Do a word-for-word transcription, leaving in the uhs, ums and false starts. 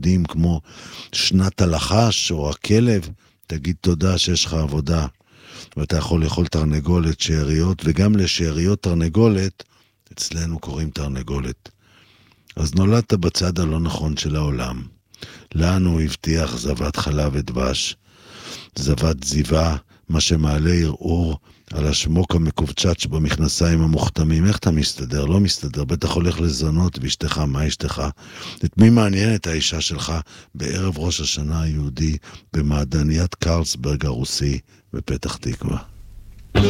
יהודים כמו שנת הלחש או הכלב, תגיד תודה שיש לך עבודה, ואתה יכול לאכול תרנגולת, שאריות, וגם לשאריות תרנגולת, אצלנו קוראים תרנגולת. אז נולדת בצד הלא נכון של העולם. לנו הבטיח זבת חלב ודבש, זבת זיווה, מה שמעלה ערעור על השמוק המקובצ'ץ' במכנסיים המוכתמים. איך אתה מסתדר? לא מסתדר. בטח הולך לזונות, ואשתך, מה אשתך? את מי מעניין את האישה שלך בערב ראש השנה היהודי במעדניית קרלסברג הרוסי בפתח תקווה?